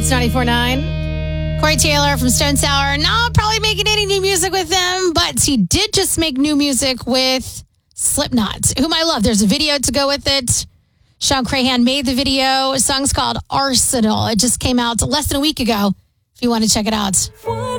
It's 94.9. Corey Taylor from Stone Sour. Not probably making any new music with them, but he did just make new music with Slipknot, whom I love. There's a video to go with it. Sean Crahan made the video. The song's called Arsenal. It just came out less than a week ago, if you want to check it out.